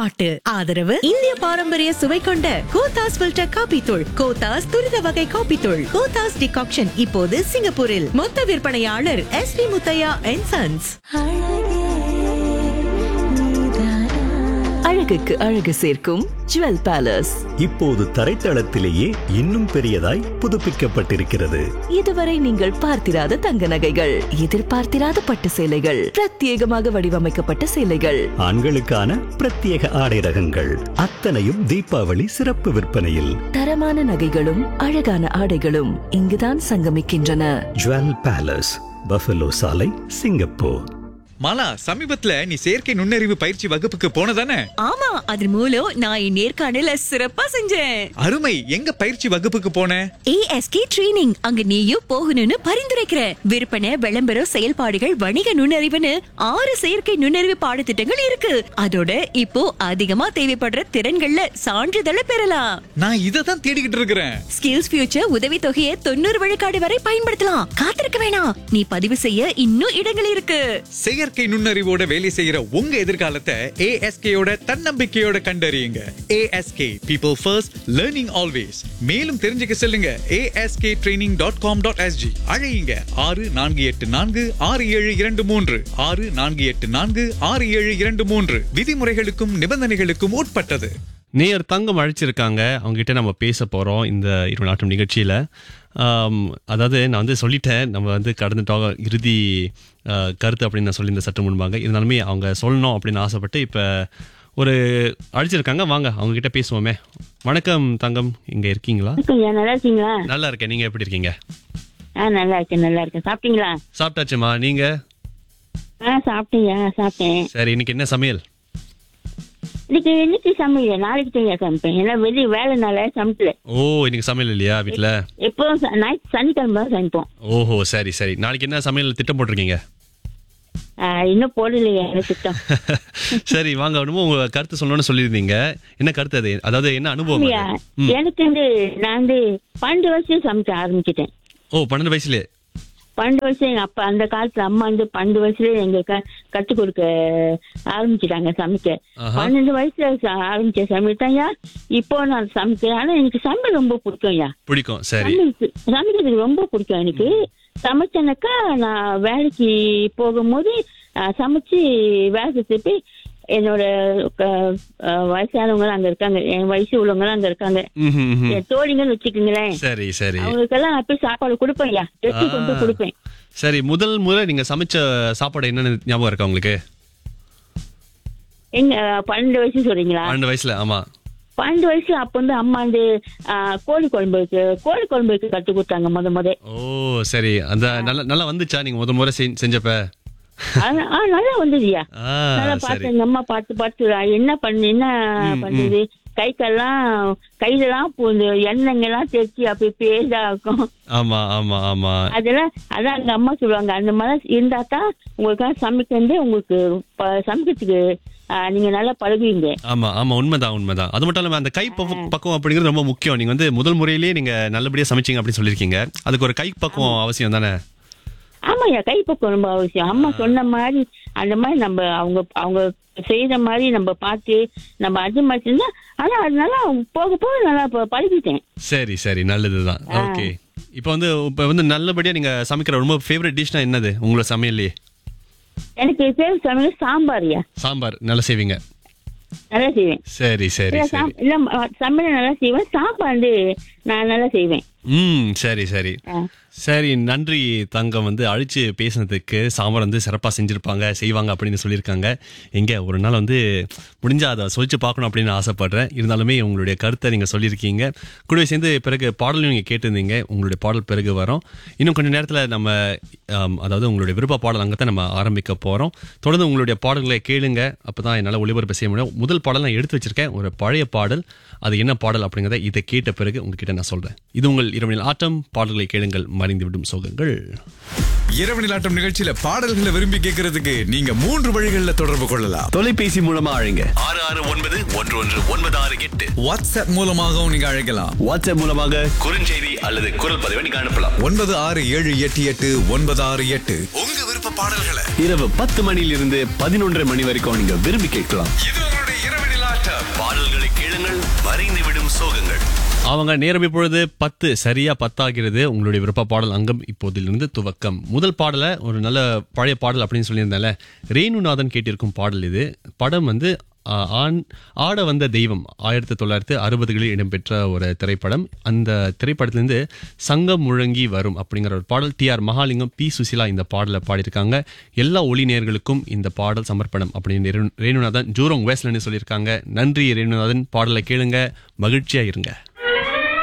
பாட்டு. ஆதரவு இந்திய பாரம்பரிய சுவை கொண்ட கோத்தாஸ் ஃபில்டர் காபி தூள், கோத்தாஸ் துரித வகை காபி தூள், கோத்தாஸ் டிகாக்ஷன் இப்போது சிங்கப்பூரில். மொத்த விற்பனையாளர் SP முத்தையா அண்ட் சன்ஸ். அழகுக்கு அழகு சேர்க்கும் ஜுவல் பேலஸ் இப்போது தரைத்தளத்திலேயே இன்னும் பெரியதாய் புதுப்பிக்கப்பட்டிருக்கிறது. இதுவரை நீங்கள் பார்த்திராத தங்க நகைகள், எதிர்பார்த்திராத பட்டு சேலைகள், பிரத்யேகமாக வடிவமைக்கப்பட்ட சேலைகள், ஆண்களுக்கான பிரத்யேக ஆடை ரகங்கள், அத்தனையும் தீபாவளி சிறப்பு விற்பனையில். தரமான நகைகளும் அழகான ஆடைகளும் இங்குதான் சங்கமிக்கின்றன. ஜுவல் பேலஸ், பஃபலோ சாலை, சிங்கப்பூர். மாலா, சமீபத்துல நீ செயற்கை நுண்ணறிவு பயிற்சி வகுப்புக்கு போனதானே? ஆமா, அது மூலம் நான் என் நேர்காணல சிறப்பா செஞ்சேன். அருமை. எங்க பயிற்சி வகுப்புக்கு போன? ASK training. அங்க நீயும் போகணும்னு பரிந்துரைக்கிறேன். விற்பனை, விளம்பரம், செயல்பாடுகள், வணிக நுண்ணறிவுன்னு 6 செயற்கை நுண்ணறிவு பாடத்திட்டங்கள் இருக்கு. அதோட இப்போ அதிகமா தேவைப்படுற திறன்கள்ல சான்றிதழை பெறலாம். நான் இததான் தேடிக்கிட்டு இருக்கிறேன். ஸ்கில்ஸ் ஃபியூச்சர் உதவி தொகையை 90 விழுக்காடு வரை பயன்படுத்தலாம். காத்திருக்க வேணாம், நீ பதிவு செய்ய இன்னும் இடங்கள் இருக்கு. செயற்கை நுண்ணறிவோட வேலை செய்யற உங்க எதிர்காலத்தை ASKயோட தன்னம்பிக்கையோட கண்டறியுங்க. ASK People First, Learning Always. மேலும் தெரிஞ்சுக்க செல்லுங்க asktraining.com.sg. அழையுங்க 64846723 64846723. விதிமுறைகளுக்கும் நிபந்தனைகளுக்கும் உட்பட்டது. நேயர் தங்கம் அழைச்சிருக்காங்க. அவங்க கிட்ட நம்ம பேச போறோம் இந்த இரவு நாட்டம் நிகழ்ச்சியில. அதாவது நான் வந்து சொல்லிட்டேன், நம்ம வந்து கடந்த இறுதி கருத்து அப்படின்னு நான் சொல்லியிருந்தேன் சற்று முன்பாக. இருந்தாலுமே அவங்க சொல்லணும் அப்படின்னு ஆசைப்பட்டு இப்போ ஒரு அழைச்சிருக்காங்க. வாங்க அவங்க கிட்ட பேசுவோமே. வணக்கம் தங்கம், இங்க இருக்கீங்களா? நல்லா இருக்கீங்களா? நல்லா இருக்கேன். நீங்க எப்படி இருக்கீங்க? நல்லா இருக்கேன். சாப்பிட்டீங்களா? சாப்பிட்டாச்சுமா. நீங்க? சாப்பிட்டேன். சரி, இன்னைக்கு என்ன சமையல்? இன்னைக்கு சமையல், நாளைக்கு தனியா சமைப்பேன். ஏன்னா வெளியே வேலைனால சமைக்கல. ஓ, இன்னைக்கு சமையல் இல்லையா வீட்டுல? எப்பவும் சனிக்கிழமை தான் சமைப்போம். ஓஹோ, சரி சரி. நாளைக்கு என்ன சமையல் திட்டம் போட்டிருக்கீங்க? இன்னும் போடலையே திட்டம். சரி, வாங்க. உங்க கருத்து சொல்லணும்னு சொல்லியிருந்தீங்க. என்ன கருத்து அது? அதாவது என்ன அனுபவம்? எனக்கு வந்து நான் வந்து 12 வருஷம் சமைக்க ஆரம்பிச்சிட்டேன். ஓ, 12 வயசுல? 12 வருஷம் எங்க அப்பா, அந்த காலத்துல அம்மா வந்து 12 வயசுல எங்க கற்றுக் கொடுக்க ஆரம்பிச்சுட்டாங்க சமைக்க. 12 வயசுல ஆரம்பிச்ச சமையல் தான் இப்போ நான் சமைக்கிறேன். ஆனா எனக்கு சமையல் ரொம்ப பிடிக்கும். சரி, சமைக்கிறதுக்கு ரொம்ப பிடிக்கும் எனக்கு. சமைச்சனாக்கா நான் வேலைக்கு போகும்போது சமைச்சு வேலைக்கு திருப்பி என்னோட வயசானவங்க அங்க இருக்காங்க, என் வயசு உள்ளவங்க அங்க இருக்காங்க, என் தோழிங்கன்னு வச்சுக்கீங்களேன். சரி சரி. அவங்களுக்கெல்லாம் அப்படி சாப்பாடு கொடுப்பேன், எடுத்து கொண்டு கொடுப்பேன். சரி, முதல் முறை நீங்க சமைச்ச சாப்பாடு என்னன்னு ஞாபகம் இருக்கா உங்களுக்கு? எங்க 12 வயசு சொல்றீங்களா? 12 வயசுல. ஆமா, 12 வயசுல அப்ப வந்து அம்மா வந்து கோழி குழம்புக்கு கத்து கொடுத்தாங்க முத. ஓ சரி. அந்த நல்லா வந்துச்சா நீங்க முறை செஞ்சப்ப? நல்லா வந்ததுயா. நல்லா பார்த்து எங்க அம்மா பார்த்து என்ன பண்ணுது, கையிலலாம் எண்ணெய்லாம் தேய்ச்சி அப்படி பேசா இருக்கும். ஆமா ஆமா ஆமா. அதெல்லாம் அதான் எங்க அம்மா சொல்லுவாங்க, அந்த மாதிரி இருந்தா தான் உங்களுக்காக சமைக்கிறது, உங்களுக்கு சமைக்கிறதுக்கு நீங்க நல்லா பழகுவீங்க. ஆமா ஆமா, உண்மைதான். அது மட்டும் இல்லாம அந்த கை பக்குவம் அப்படிங்கிறது ரொம்ப முக்கியம். நீங்க வந்து முதல் முறையிலேயே நீங்க நல்லபடியா சமைச்சீங்க அப்படின்னு சொல்லிருக்கீங்க. அதுக்கு ஒரு கை பக்குவம் அவசியம் தானே? ஆமாய்யா, கைப்பக்குவம் ரொம்ப அவசியம். அம்மா சொன்ன மாதிரி அந்த மாதிரி நம்ம அவங்க செய்யற மாதிரி நம்ம பார்த்து நம்ம அது மாதிரி இருந்தா, ஆனா அதனால போக நல்லா பழகிட்டேன். சரி சரி, நல்லதுதான். ஓகே, இப்ப வந்து நல்லபடியா நீங்க சமைக்கிற ரொம்ப ஃபேவரட் டிஷ்னா என்னது உங்களோட சமையல்லையே? எனக்கு ஃபேவரட் சமையல் சாம்பார்யா. சாம்பார் நல்லா செய்வீங்க? நல்லா செய்வேன். சரி சரி. இல்ல சமையல் நல்லா செய்வேன், சாப்பாடு நான் நல்லா செய்வேன். சரி சரி சரி. நன்றி தங்கம், வந்து அழிச்சு பேசினதுக்கு. சாம்பார் வந்து சிறப்பா செய்வாங்க அப்படின்னு சொல்லியிருக்காங்க. எங்க ஒரு நாள் வந்து முடிஞ்சா அதை சொல்லிச்சு பார்க்கணும் அப்படின்னு ஆசைப்படுறேன். இருந்தாலுமே உங்களுடைய கருத்தை நீங்க சொல்லியிருக்கீங்க. கூடவே சேர்ந்து பிறகு பாடலும் நீங்க கேட்டிருந்தீங்க. உங்களுடைய பாடல் பிறகு வரும். இன்னும் கொஞ்சம் நேரத்துல நம்ம அதாவது உங்களுடைய விருப்ப பாடல் அங்கத்தான் நம்ம ஆரம்பிக்க போறோம். தொடர்ந்து உங்களுடைய பாடல்களை கேளுங்க, அப்பதான் என்னால ஒளிபரப்பு செய்ய முடியும். முதல் பாடல் நான் எடுத்து வச்சிருக்கேன், ஒரு பழைய பாடல். அது என்ன பாடல் அப்படிங்கிறத இதை கேட்ட பிறகு உங்ககிட்ட நான் சொல்றேன். இது உங்கள் இரவனில் ஆட்டம். பாடல்களை கேளுங்கள், மறைந்துவிடும் சோகங்கள். இரவனில் ஆட்டம் நிகழ்ச்சியில பாடல்களை விரும்பி கேட்கறதுக்கு நீங்க 3 வழிகளில் தொடர்பு கொள்ளலாம். தொலைபேசி மூலமா அழைங்க 66911168. வாட்ஸ்அப் மூலமாகவும் நீங்க அழைக்கலாம். வாட்ஸ்அப் மூலமாக குறுஞ்செய்தி அல்லது குரல் பதிவை நீங்க அனுப்பலாம். 96788968. உங்க விருப்ப பாடல்களை இரவு 10 மணியிலிருந்து 11:30 மணி வரைக்கும் நீங்க விரும்பி கேட்கலாம். இது உங்களுடைய இரவனில் ஆட்டம். கேளுங்கள், மறைந்துவிடும் சோகங்கள். அவங்க நேரம் இப்பொழுது 10 சரியா 10 ஆகிறது. உங்களுடைய விருப்ப பாடல் அங்கம் இப்போதிலிருந்து துவக்கம். முதல் பாடல ஒரு நல்ல பழைய பாடல் அப்படின்னு சொல்லியிருந்தால, ரேணுநாதன் கேட்டிருக்கும் பாடல் இது. படம் வந்து ஆட வந்த தெய்வம் 1960களில் இடம்பெற்ற ஒரு திரைப்படம். அந்த திரைப்படத்திலிருந்து சங்கம் முழங்கி வரும் அப்படிங்கிற ஒரு பாடல். TR மகாலிங்கம், P சுசிலா இந்த பாடலை பாடியிருக்காங்க. எல்லா ஒளி நேயர்களுக்கும் இந்த பாடல் சமர்ப்பணம் அப்படின்னு ரேணுநாதன் ஜூரோங் வெஸ்ட்லன்னு சொல்லியிருக்காங்க. நன்றி ரேணுநாதன். பாடலை கேளுங்க, மகிழ்ச்சியா இருங்க.